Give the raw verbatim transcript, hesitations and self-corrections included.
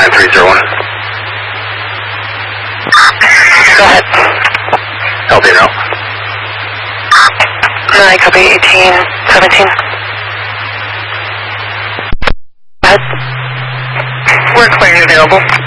nine three zero one. Go ahead. Healthy now. nine, copy, eighteen, seventeen. Go ahead. We're clear and available.